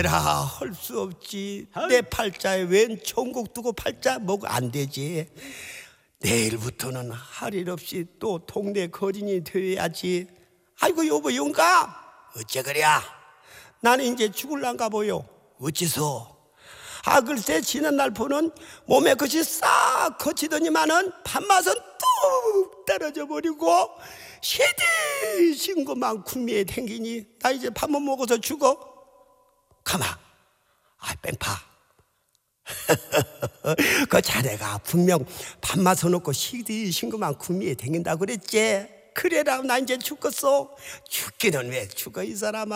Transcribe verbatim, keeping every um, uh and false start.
에라 할 수 없지. 내 팔자에 웬 천국 두고 팔자 뭐가 안 되지. 내일부터는 할 일 없이 또 동네 거린이 되어야지. 아이고 여보 영감 어째 그래? 나는 이제 죽을란가 보여. 어째서? 아 글쎄 지난날 보는 몸에 것이 싹 거치더니만은 밥맛은 뚝 떨어져 버리고 시디신 것만 구미에 댕기니 나 이제 밥 못 먹어서 죽어. 가마 아 뺑파 그 자네가 분명 밥맛 서놓고 시디신 것만 구미에 댕긴다고 그랬지. 그래라 나 이제 죽겠어. 죽기는 왜 죽어 이 사람아.